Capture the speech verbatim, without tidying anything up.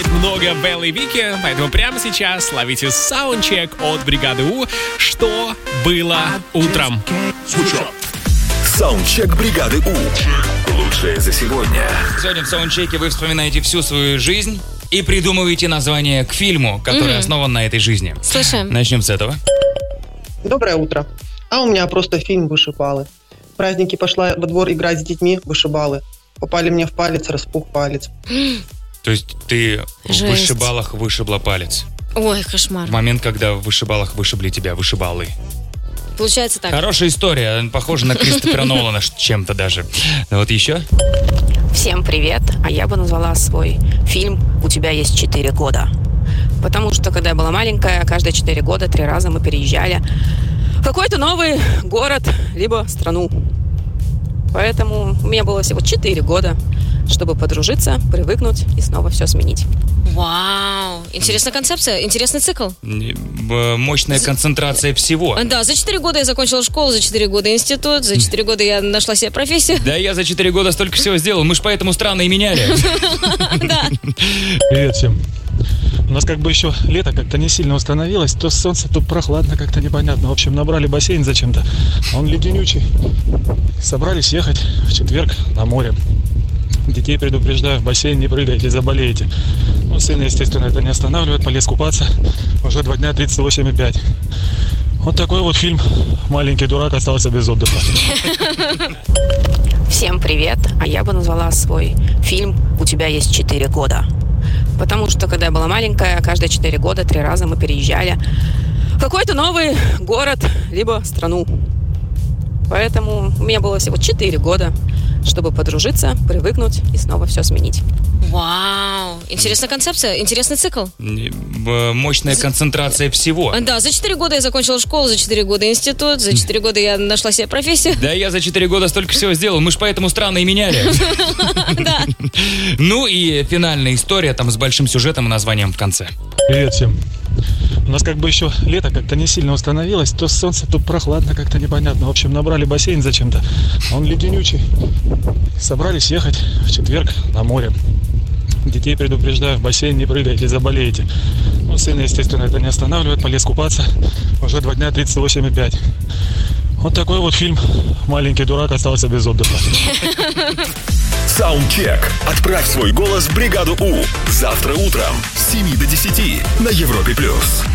Много Беллы и Вики, поэтому прямо сейчас ловите саундчек от бригады У. Что было утром? Саундчек бригады У. Лучшее за сегодня. Сегодня в саундчеке вы вспоминаете всю свою жизнь и придумываете название к фильму, который mm-hmm. основан на этой жизни. Слушаем. Начнем с этого. Доброе утро. А у меня просто фильм «Вышибалы». В праздники пошла во двор играть с детьми «Вышибалы». Попали мне в палец, распух палец. То есть ты Жесть. в вышибалах вышибла палец? Ой, кошмар. В момент, когда в вышибалах вышибли тебя вышибалы. Получается так. Хорошая история, похожа на Кристофера Нолана чем-то даже. Вот еще? Всем привет, а я бы назвала свой фильм «У тебя есть четыре года». Потому что, когда я была маленькая, каждые четыре года, три раза мы переезжали в какой-то новый город, либо страну. Поэтому у меня было всего четыре года, чтобы подружиться, привыкнуть и снова все сменить. Вау, интересная концепция, интересный цикл. Мощная концентрация всего. Да, за четыре года я закончила школу, за четыре года институт, за четыре года я нашла себе профессию. Да, я за четыре года столько всего сделал, мы ж поэтому страны и меняли. Да. Привет всем. У нас как бы еще лето как-то не сильно установилось. То солнце, то прохладно, как-то непонятно. В общем, набрали бассейн зачем-то. Он леденючий. Собрались ехать в четверг на море. Детей предупреждаю, в бассейн не прыгайте, заболеете. Ну, сына, естественно, это не останавливает. Полез купаться. Уже два дня тридцать восемь и пять. Вот такой вот фильм. Маленький дурак остался без отдыха. Всем привет, а я бы назвала свой фильм «У тебя есть четыре года». Потому что, когда я была маленькая, каждые четыре года, три раза мы переезжали в какой-то новый город, либо страну. Поэтому у меня было всего четыре года, чтобы подружиться, привыкнуть и снова все сменить. Вау, интересная концепция, интересный цикл. Мощная концентрация всего. Да, за четыре года я закончила школу, за четыре года институт, за четыре года я нашла себе профессию. Да, я за четыре года столько всего сделал, мы ж поэтому страны и меняли. Да. Ну и финальная история там с большим сюжетом и названием в конце. Привет всем. У нас как бы еще лето как-то не сильно установилось. То солнце, то прохладно, как-то непонятно. В общем, набрали бассейн зачем-то. Он леденючий. Собрались ехать в четверг на море. Детей предупреждаю, в бассейн не прыгайте, заболеете. Ну, сына, естественно, это не останавливает. Полез купаться. Уже два дня тридцать восемь и пять. Вот такой вот фильм. Маленький дурак остался без отдыха. Саундчек. Отправь свой голос в бригаду У. Завтра утром с семи до десяти на Европе плюс.